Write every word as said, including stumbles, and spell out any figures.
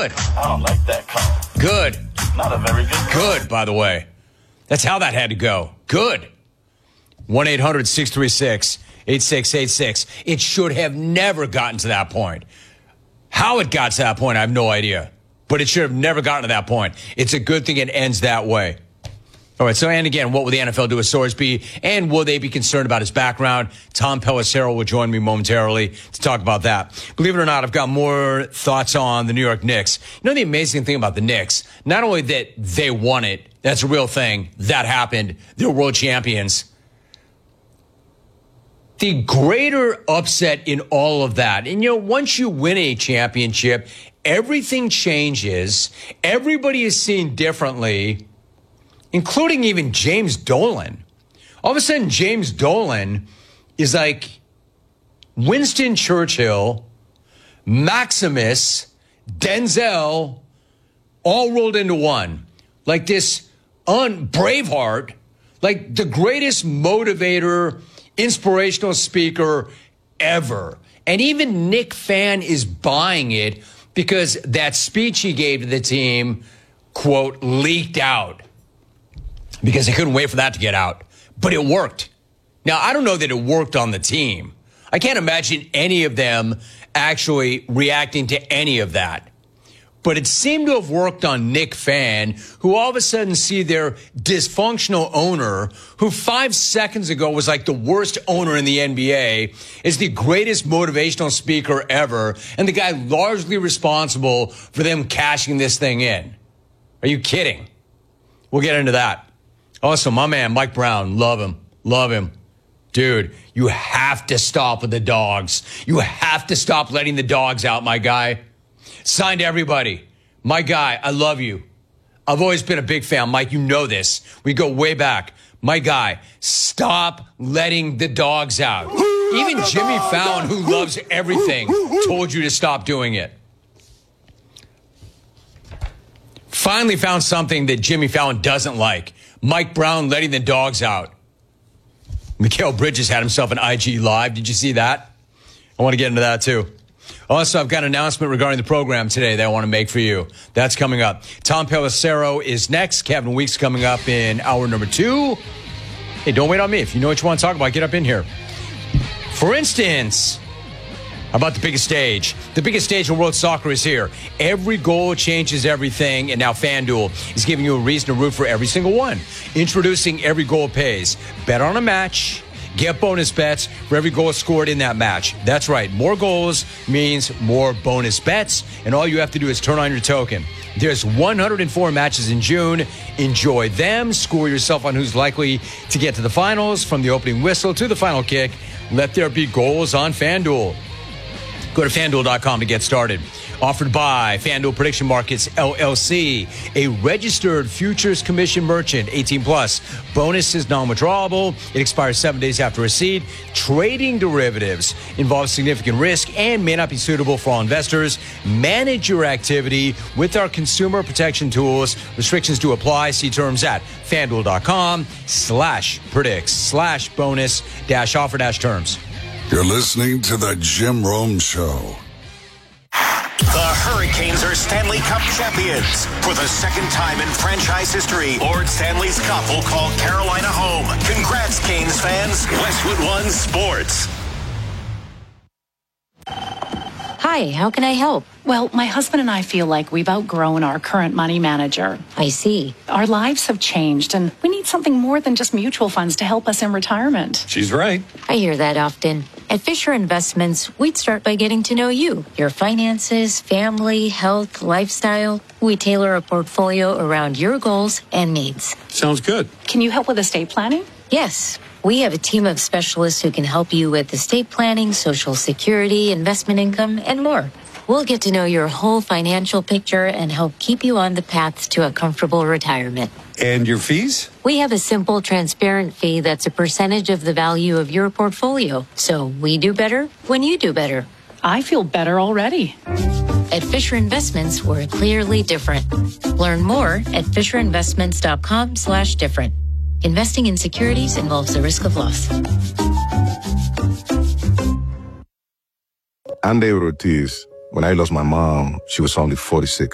Good. I don't like that call. Good. Not a very good call. Good, by the way. That's how that had to go. Good. one eight hundred six three six eight six eight six. It should have never gotten to that point. How it got to that point, I have no idea. But it should have never gotten to that point. It's a good thing it ends that way. All right, so, and again, what will the N F L do with Sorsby? And will they be concerned about his background? Tom Pelissero will join me momentarily to talk about that. Believe it or not, I've got more thoughts on the New York Knicks. You know the amazing thing about the Knicks? Not only that they won it, that's a real thing. That happened. They're world champions. The greater upset in all of that, and you know, once you win a championship, everything changes. Everybody is seen differently, including even James Dolan. All of a sudden, James Dolan is like Winston Churchill, Maximus, Denzel, all rolled into one. Like this un- Braveheart, like the greatest motivator, inspirational speaker ever. And even Nick Fan is buying it because that speech he gave to the team, quote, leaked out. Because they couldn't wait for that to get out. But it worked. Now, I don't know that it worked on the team. I can't imagine any of them actually reacting to any of that. But it seemed to have worked on Nick Fan, who all of a sudden see their dysfunctional owner, who five seconds ago was like the worst owner in the N B A, is the greatest motivational speaker ever, and the guy largely responsible for them cashing this thing in. Are you kidding? We'll get into that. Also, my man, Mike Brown, love him, love him. Dude, you have to stop with the dogs. You have to stop letting the dogs out, my guy. Signed to everybody. My guy, I love you. I've always been a big fan. Mike, you know this. We go way back. My guy, stop letting the dogs out. Even Jimmy Fallon, who loves everything, told you to stop doing it. Finally found something that Jimmy Fallon doesn't like. Mike Brown letting the dogs out. Mikal Bridges had himself an I G Live. Did you see that? I want to get into that too. Also, I've got an announcement regarding the program today that I want to make for you. That's coming up. Tom Pelissero is next. Kevin Weeks coming up in hour number two. Hey, don't wait on me. If you know what you want to talk about, get up in here. For instance, how about the biggest stage? The biggest stage in world soccer is here. Every goal changes everything, and now FanDuel is giving you a reason to root for every single one. Introducing Every Goal Pays. Bet on a match. Get bonus bets for every goal scored in that match. That's right. More goals means more bonus bets. And all you have to do is turn on your token. There's one hundred four matches in June. Enjoy them. Score yourself on who's likely to get to the finals from the opening whistle to the final kick. Let there be goals on FanDuel. Go to FanDuel dot com to get started. Offered by FanDuel Prediction Markets, L L C, a registered futures commission merchant, eighteen plus. Bonus is non-withdrawable. It expires seven days after receipt. Trading derivatives involves significant risk and may not be suitable for all investors. Manage your activity with our consumer protection tools. Restrictions do apply. See terms at FanDuel dot com slash predicts slash bonus dash offer dash terms. You're listening to the Jim Rome Show. The Hurricanes are Stanley Cup champions. For the second time in franchise history, Lord Stanley's Cup will call Carolina home. Congrats, Canes fans. Westwood One Sports. Hi, how can I help? Well, my husband and I feel like we've outgrown our current money manager. I see. Our lives have changed, and we need something more than just mutual funds to help us in retirement. She's right. I hear that often. At Fisher Investments, we'd start by getting to know you, your finances, family, health, lifestyle. We tailor a portfolio around your goals and needs. Sounds good. Can you help with estate planning? Yes. We have a team of specialists who can help you with estate planning, Social Security, investment income, and more. We'll get to know your whole financial picture and help keep you on the path to a comfortable retirement. And your fees? We have a simple, transparent fee that's a percentage of the value of your portfolio. So we do better when you do better. I feel better already. At Fisher Investments, we're clearly different. Learn more at fisher investments dot com slash different. Investing in securities involves the risk of loss. I'm David Ortiz. When I lost my mom, she was only forty-six.